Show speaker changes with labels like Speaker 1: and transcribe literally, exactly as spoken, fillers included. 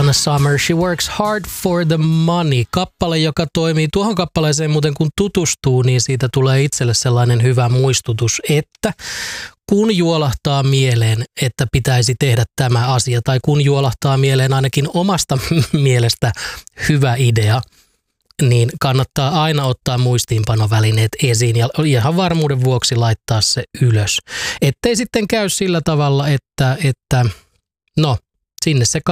Speaker 1: Donna Summer, She Works Hard for the Money. Kappale, joka toimii. Tuohon kappaleeseen muuten kun tutustuu, niin siitä tulee itselle sellainen hyvä muistutus, että kun juolahtaa mieleen, että pitäisi tehdä tämä asia, tai kun juolahtaa mieleen ainakin omasta mielestä hyvä idea, niin kannattaa aina ottaa muistiinpanovälineet esiin ja ihan varmuuden vuoksi laittaa se ylös. Ettei sitten käy sillä tavalla, että, että no, sinne se